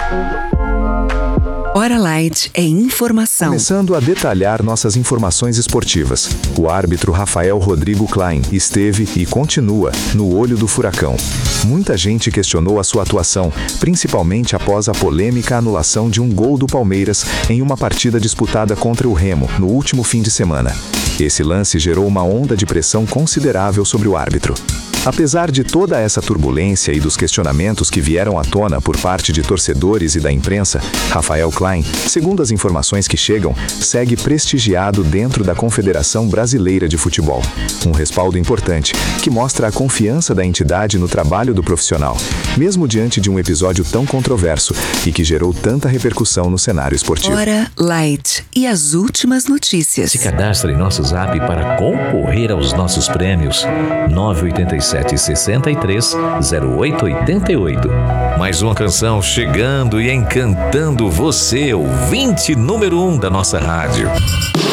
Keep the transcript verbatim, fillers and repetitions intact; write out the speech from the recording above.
Hora Light é informação. Começando a detalhar nossas informações esportivas. O árbitro Rafael Rodrigo Klein esteve e continua no olho do furacão. Muita gente questionou a sua atuação, principalmente após a polêmica anulação de um gol do Palmeiras em uma partida disputada contra o Remo no último fim de semana. Esse lance gerou uma onda de pressão considerável sobre o árbitro. Apesar de toda essa turbulência e dos questionamentos que vieram à tona por parte de torcedores e da imprensa, Rafael Klein, segundo as informações que chegam, segue prestigiado dentro da Confederação Brasileira de Futebol. Um respaldo importante, que mostra a confiança da entidade no trabalho do profissional, mesmo diante de um episódio tão controverso e que gerou tanta repercussão no cenário esportivo. Hora Light e as últimas notícias. Se cadastre em nosso Zap para concorrer aos nossos prêmios. nove oito sete, seis três, zero oito oito oito. Mais uma canção chegando e encantando você, ouvinte número um da nossa rádio.